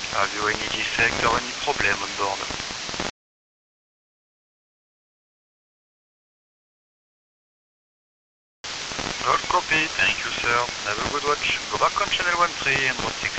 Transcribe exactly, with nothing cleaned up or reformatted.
Have you any defect or any problem on board? All copy, thank you sir. Have a good watch. Go back on channel one three and one six.